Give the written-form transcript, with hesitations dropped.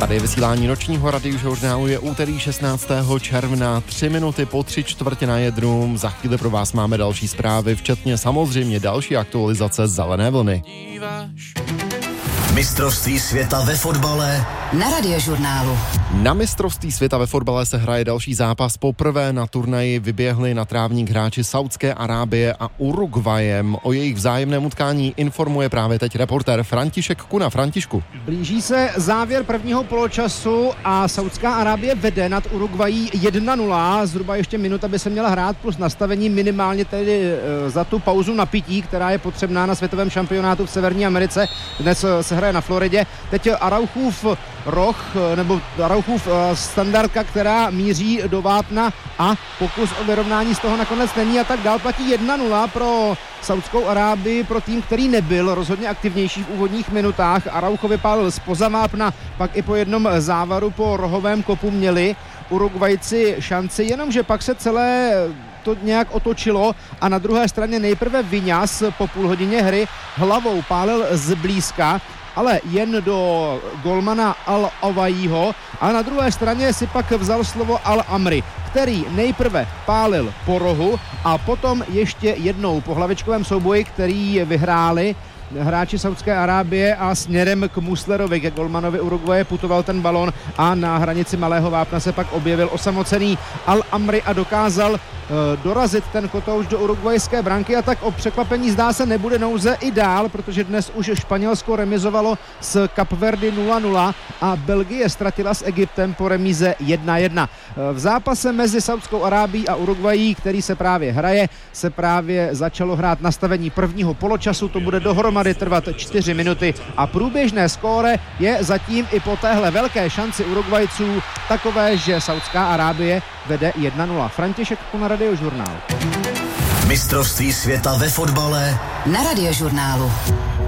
Tady vysílání nočního radiožurnálu je úterý 16. června, 3 minuty po 3:45. Za chvíli pro vás máme další zprávy, včetně samozřejmě další aktualizace Zelené vlny. Mistrovství světa ve fotbale na Radiožurnálu. Na mistrovství světa ve fotbale se hraje další zápas. Poprvé na turnaji vyběhli na trávník hráči Saúdské Arábie a Uruguayem. O jejich vzájemném utkání informuje právě teď reportér František Kuna. Františku. Blíží se závěr prvního poločasu a Saúdská Arábie vede nad Uruguayí 1-0. Zhruba ještě minuta by se měla hrát plus nastavení minimálně tedy za tu pauzu na pití, která je potřebná na světovém šampionátu v Severní Americe. Dnes se hraje na Floridě. Teď Arauchův roh, nebo Arauchův standardka, která míří do vápna a pokus o vyrovnání z toho nakonec není a tak dál. Platí 1-0 pro Saúdskou Arábii, pro tým, který nebyl rozhodně aktivnější v úvodních minutách. Araucho vypálil zpoza vápna, pak i po jednom závaru po rohovém kopu měli Uruguayci šanci, jenomže pak se celé to nějak otočilo a na druhé straně nejprve Viñas po půl hodině hry hlavou pálil zblízka, ale jen do golmana Al-Awaiho, a na druhé straně si pak vzal slovo Al-Amri, který nejprve pálil po rohu a potom ještě jednou po hlavičkovém souboji, který vyhráli hráči Saúdské Arábie a směrem k Muslerovi, ke golmanovi Uruguaye putoval ten balón a na hranici malého vápna se pak objevil osamocený Al-Amri a dokázal dorazit ten kotouč do uruguayské branky a tak o překvapení zdá se nebude nouze i dál, protože dnes už Španělsko remizovalo s Kapverdy 0-0 a Belgie ztratila s Egyptem po remíze 1-1. V zápase mezi Saúdskou Arábií a Uruguayí, který se právě hraje, se právě začalo hrát nastavení prvního poločasu, to bude dohromady trvat 4 minuty a průběžné skóre je zatím i po téhle velké šanci Uruguayců takové, že Saúdská Arábie vede 1-0. František Kuna, Radiožurnál. Mistrovství světa ve fotbale na Radiožurnálu.